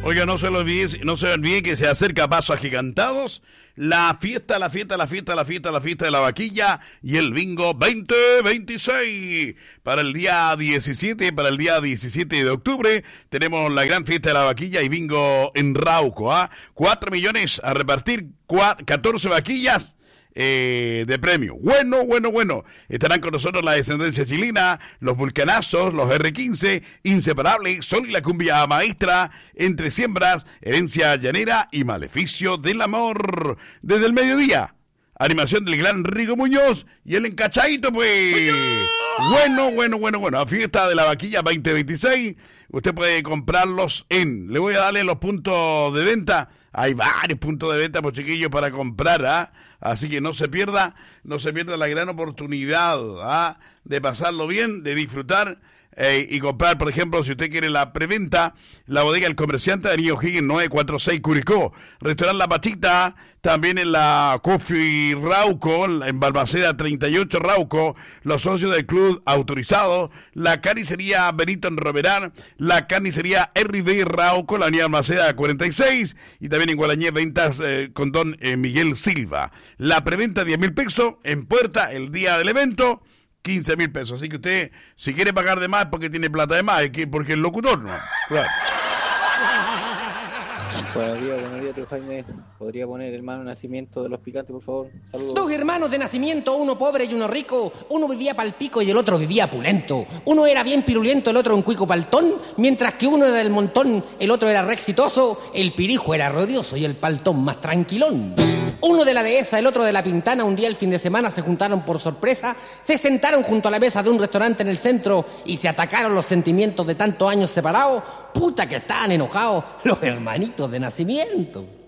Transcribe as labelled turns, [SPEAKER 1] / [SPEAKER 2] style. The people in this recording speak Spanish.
[SPEAKER 1] Oiga, no se olvide que se acerca a pasos agigantados la fiesta de la vaquilla y el bingo 2026. Para el día 17 de octubre, tenemos la gran fiesta de la vaquilla y bingo en Rauco, 4 millones a repartir, 14 vaquillas de premio. Bueno. Estarán con nosotros la descendencia chilena, los vulcanazos, los R15, Inseparables, Sol y la cumbia maestra, Entre siembras, Herencia llanera y Maleficio del amor. Desde el mediodía, animación del gran Rigo Muñoz y el encachadito, pues. Bueno. Fiesta de la vaquilla 2026. Usted puede comprarlos le voy a darle los puntos de venta. Hay varios puntos de venta, pues, chiquillos, para comprar, Así que no se pierda la gran oportunidad, de pasarlo bien, de disfrutar y comprar. Por ejemplo, si usted quiere la preventa, la bodega El Comerciante, Avenida O'Higgins 946 Curicó, Restaurante La Patita, también en la Coffee Rauco, en Balmaceda 38 Rauco, los socios del club autorizados, la carnicería Benito en Roberán, la carnicería RB Rauco, la avenida Balmaceda 46, y también en Gualañé Ventas con don Miguel Silva. La preventa 10.000 pesos, en puerta el día del evento 15.000 pesos. Así que usted, si quiere pagar de más porque tiene plata de más, porque el locutor no. Claro.
[SPEAKER 2] Buenos días, tío Jaime. ¿Podría poner hermano nacimiento de los picantes, por favor? Saludos.
[SPEAKER 3] Dos hermanos de nacimiento, uno pobre y uno rico. Uno vivía pal pico y el otro vivía pulento. Uno era bien pirulento, el otro un cuico paltón. Mientras que uno era del montón, el otro era re exitoso. El pirijo era rodioso y el paltón más tranquilón. Uno de la dehesa, el otro de la pintana. Un día el fin de semana se juntaron por sorpresa. Se sentaron junto a la mesa de un restaurante en el centro y se atacaron los sentimientos de tantos años separados. Puta que estaban enojados los hermanitos de nacimiento.